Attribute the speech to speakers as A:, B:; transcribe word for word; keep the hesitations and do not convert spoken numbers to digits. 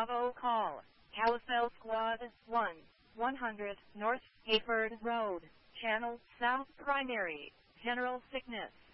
A: Bravo call. Kalispell Squad one, one hundred North Hayford Road, Channel South Primary, General Sickness.